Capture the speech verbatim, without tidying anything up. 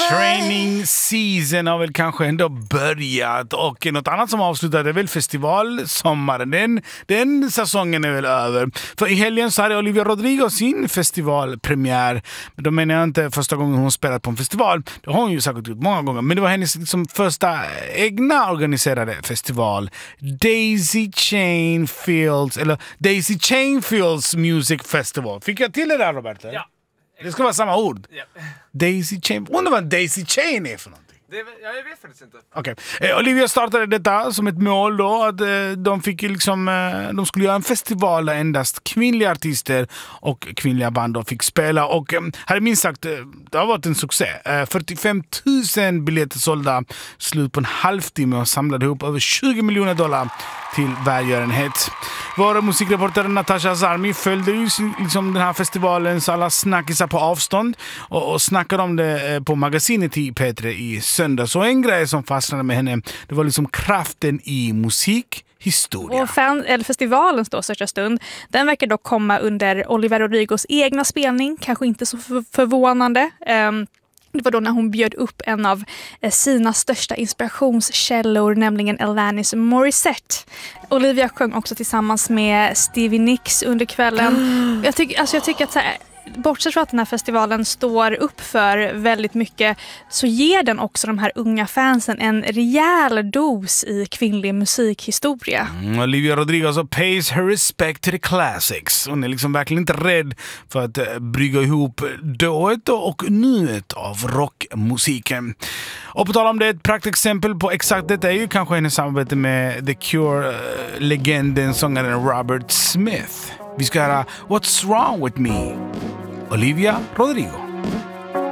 Training season har väl kanske ändå börjat, och något annat som avslutade är väl festivalsommaren. Den, den säsongen är väl över. För i helgen så hade Olivia Rodrigo sin festivalpremiär. Men då menar jag inte första gången hon spelat på en festival. Det har hon ju säkert gjort många gånger. Men det var hennes liksom första egna organiserade festival. Daisy Chain Fields, eller Daisy Chain Fields Music Festival. Fick jag till det där, Roberto? Ja. Det ska vara samma ord. Ja. Daisy Chain. Undrar vad Daisy Chain är för någonting. Det, ja, jag vet faktiskt inte. Okej. Okay. Eh, Olivia startade detta som ett mål då, att eh, de fick liksom, eh, de skulle göra en festival där endast kvinnliga artister och kvinnliga band då fick spela, och eh, hade minst sagt, eh, det har varit en succé. Eh, fyrtiofem tusen biljetter sålda, slut på en halvtimme, och samlade ihop över tjugo miljoner dollar till välgörenhet. Vår musikreporter Natasha Zarmi följde ju liksom den här festivalens alla snackisar på avstånd och, och snackade om det eh, på magasinet i P tre i söndag. Så en grej som fastnade med henne, det var liksom kraften i musik. Historia. Och fan, eller festivalens då största stund, den verkar dock komma under Olivia Rodrigos egna spelning, kanske inte så för- förvånande. Um, det var då när hon bjöd upp en av eh, sina största inspirationskällor, nämligen Alanis Morissette. Olivia sjöng också tillsammans med Stevie Nicks under kvällen. Mm. Jag, tyck, alltså jag tycker att så här, bortsett från att den här festivalen står upp för väldigt mycket, så ger den också de här unga fansen en rejäl dos i kvinnlig musikhistoria. Mm, Olivia Rodrigo alltså pays her respect to the classics. Hon är liksom verkligen inte rädd för att uh, brygga ihop dået och nuet av rockmusiken. Och på tal om det, ett praktexempel på exakt detta är ju kanske hennes samarbete med The Cure-legenden, uh, sångaren Robert Smith. Vi ska höra What's Wrong With Me, Olivia Rodrigo.